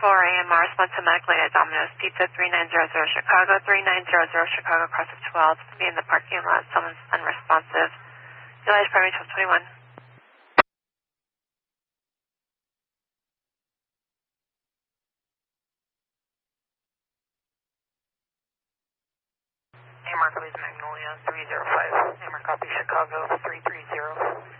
4 AMR, response to medical aid at Domino's Pizza 3900 Chicago, 3900 Chicago, cross of 12. To be in the parking lot, someone's unresponsive. Delay is primary 1221. AMR copies Magnolia 305. AMR copy Chicago 330.